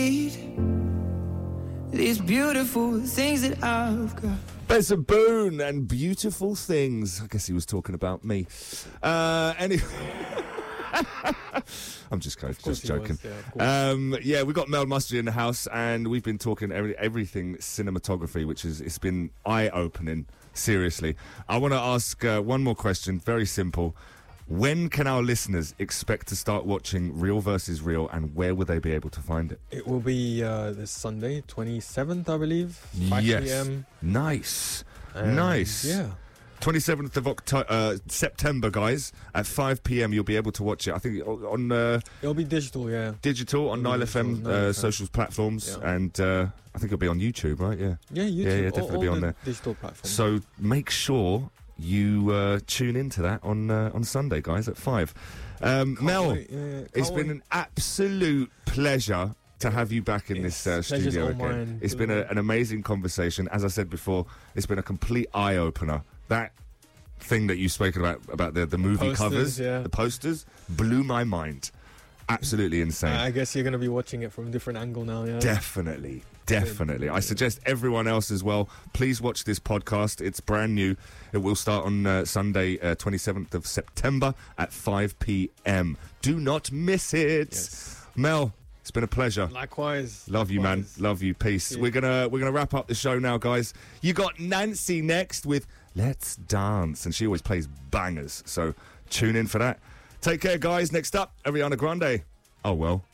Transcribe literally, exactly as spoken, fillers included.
These beautiful things that I've got. Beza Boone and Beautiful Things. I guess he was talking about me. Uh, anyway. I'm just, just joking. Was, yeah, um, yeah, we've got Mel Mustard in the house, and we've been talking every, everything cinematography, which is it's been eye-opening, seriously. I want to ask uh, one more question, very simple. When can our listeners expect to start watching Real versus Real, and where will they be able to find it? It will be uh, this Sunday, twenty-seventh, I believe, five yes. p.m. Nice. Um, nice. Yeah. twenty-seventh of October, uh, September, guys, at five p.m. you'll be able to watch it. I think on uh, it'll be digital, yeah. Digital on Nile F M uh, social platforms, yeah. and uh, I think it'll be on YouTube, right? Yeah. Yeah, YouTube. Yeah, yeah definitely all, all be on the there. Digital platforms. So make sure you uh, tune into that on uh, on Sunday, guys, at five. Um, Mel, yeah, yeah. it's wait. been an absolute pleasure to have you back in it's this uh, studio again. Mine. It's been a, an amazing conversation. As I said before, it's been a complete eye opener. That thing that you spoke about about the the movie posters, covers, yeah. the posters, blew my mind. Absolutely insane. Uh, I guess you're going to be watching it from a different angle now, yeah? Definitely, definitely. I suggest everyone else as well, please watch this podcast. It's brand new. It will start on uh, Sunday, uh, twenty-seventh of September at five p.m. Do not miss it. Yes. Mel, it's been a pleasure. Likewise. Love Likewise. you, man. Love you. Peace. Yeah. We're gonna we're gonna wrap up the show now, guys. You got Nancy next with Let's Dance, and she always plays bangers. So tune in for that. Take care, guys. Next up, Ariana Grande. Oh, well.